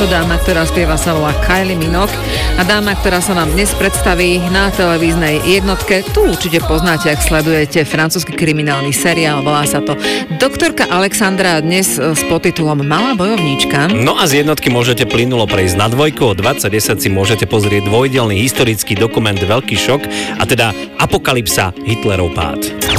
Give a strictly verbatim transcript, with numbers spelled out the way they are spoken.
Táto dáma, ktorá spieva, sa volá Kylie Minogue a dáma, ktorá sa nám dnes predstaví na televíznej jednotke, tu určite poznáte, ak sledujete francúzsky kriminálny seriál, volá sa to Doktorka Alexandra, dnes s podtitulom Malá bojovníčka. No a z jednotky môžete plynulo prejsť na dvojku, o dvadsať desať si môžete pozrieť dvojdielny historický dokument Veľký šok, a teda Apokalypsa, Hitlerov pád.